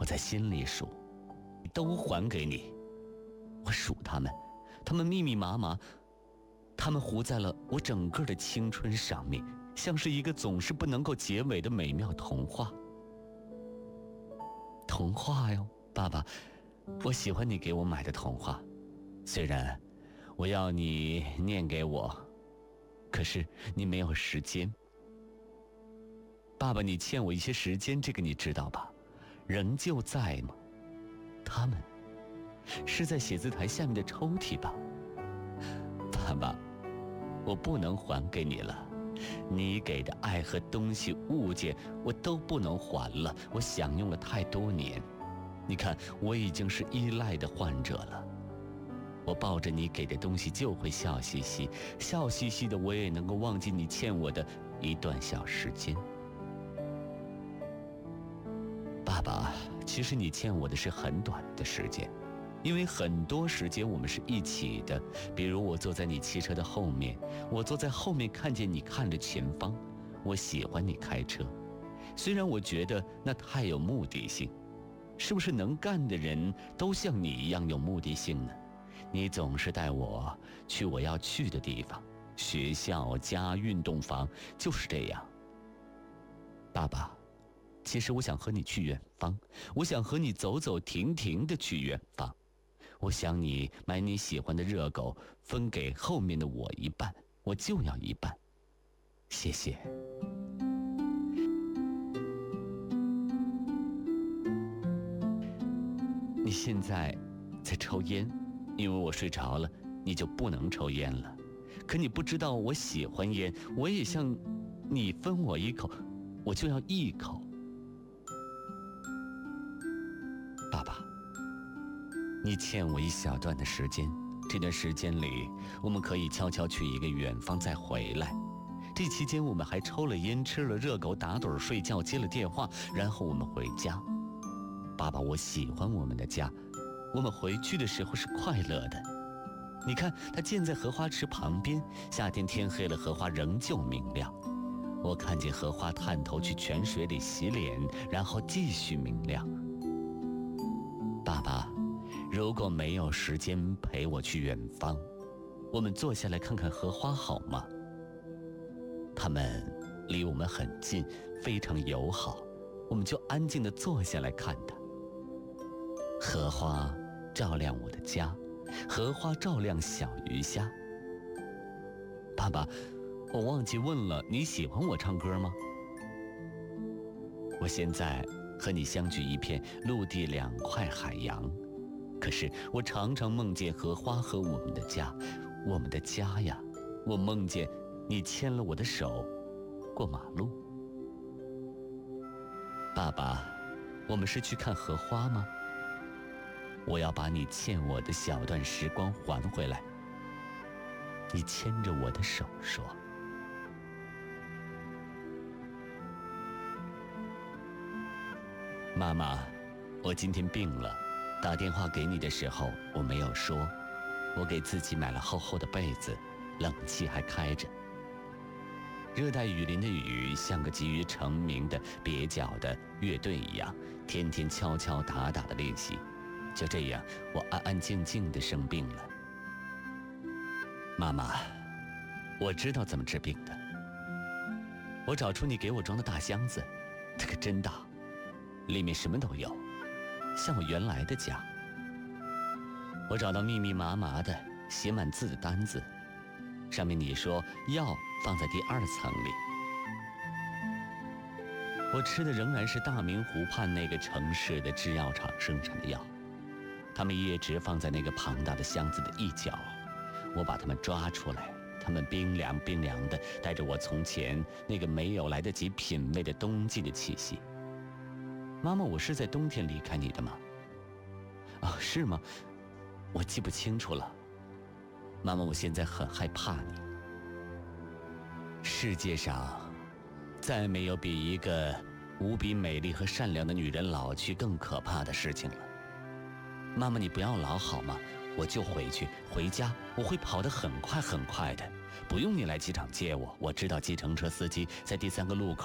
我在心里数，都还给你。我数他们密密麻麻，他们糊在了我整个的青春上面，像是一个总是不能够结尾的美妙童话。童话哟，爸爸，我喜欢你给我买的童话，虽然我要你念给我，可是你没有时间。爸爸，你欠我一些时间，这个你知道吧？仍旧在吗？他们是在写字台下面的抽屉吧？爸爸，我不能还给你了，你给的爱和东西物件我都不能还了，我享用了太多年。你看，我已经是依赖的患者了。我抱着你给的东西就会笑嘻嘻，笑嘻嘻的我也能够忘记你欠我的一段小时间。爸爸，其实你欠我的是很短的时间，因为很多时间我们是一起的。比如我坐在你汽车的后面，我坐在后面看见你看着前方。我喜欢你开车，虽然我觉得那太有目的性。是不是能干的人都像你一样有目的性呢？你总是带我去我要去的地方，学校、家、运动房，就是这样。爸爸，其实我想和你去远方，我想和你走走停停地去远方。我想你买你喜欢的热狗，分给后面的我一半，我就要一半。谢谢。你现在在抽烟，因为我睡着了，你就不能抽烟了。可你不知道我喜欢烟，我也像你分我一口，我就要一口。爸爸，你欠我一小段的时间，这段时间里，我们可以悄悄去一个远方再回来。这期间我们还抽了烟，吃了热狗，打盹睡觉，接了电话，然后我们回家。爸爸，我喜欢我们的家，我们回去的时候是快乐的。你看，它建在荷花池旁边，夏天天黑了，荷花仍旧明亮。我看见荷花探头去泉水里洗脸，然后继续明亮。爸爸，如果没有时间陪我去远方，我们坐下来看看荷花好吗？它们离我们很近，非常友好，我们就安静地坐下来看它。荷花照亮我的家，荷花照亮小鱼虾。爸爸，我忘记问了，你喜欢我唱歌吗？我现在和你相距一片陆地两块海洋，可是我常常梦见荷花和我们的家，我们的家呀，我梦见你牵了我的手过马路。爸爸，我们是去看荷花吗？我要把你欠我的小段时光还回来。你牵着我的手说：妈妈，我今天病了，打电话给你的时候我没有说，我给自己买了厚厚的被子，冷气还开着。热带雨林的雨像个急于成名的蹩脚的乐队一样，天天敲敲打打的练习。就这样，我安安静静地生病了。妈妈，我知道怎么治病的。我找出你给我装的大箱子，这可真大，里面什么都有，像我原来的家。我找到密密麻麻的写满字的单子，上面你说药放在第2层里。我吃的仍然是大明湖畔那个城市的制药厂生产的药，他们一直放在那个庞大的箱子的一角。我把它们抓出来，它们冰凉冰凉的，带着我从前那个没有来得及品味的冬季的气息。妈妈，我是在冬天离开你的吗？哦，是吗？我记不清楚了。妈妈，我现在很害怕你。世界上再没有比一个无比美丽和善良的女人老去更可怕的事情了。妈妈，你不要老好吗？我就回家，我会跑得很快很快的，不用你来机场接我。我知道计程车司机在第3个路口